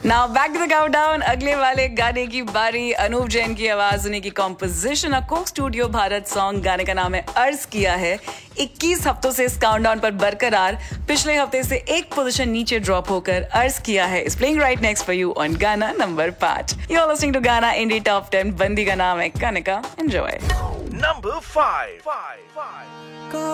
Now back to the countdown. अगले वाले गाने की बारी। अनूप जैन की आवाज, उन्हीं की composition, Coke studio Bharat song. गाने का नाम है अर्ज किया है। 21 हफ्तों से इस काउंटडाउन पर बरकरार, पिछले हफ्ते से एक पोजीशन नीचे ड्रॉप होकर अर्ज किया है is playing right next for you on गाना number 5। You are listening to गाना इंडी टॉप 10। बंदी का नाम है कनिका। एंजॉय। Number 5.